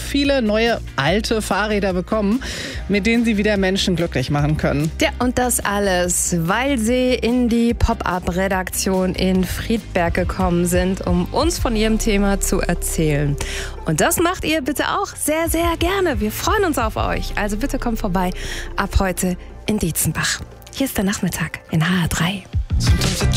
viele neue alte Fahrräder bekommen, mit denen sie wieder Menschen glücklich machen können. Ja, und das alles, weil sie in die Pop-Up-Redaktion in Friedberg gekommen sind, um uns von ihrem Thema zu erzählen. Und das macht ihr bitte auch sehr, sehr gerne. Wir freuen uns auf euch. Also bitte kommt vorbei ab heute in Dietzenbach. Hier ist der Nachmittag in HR3.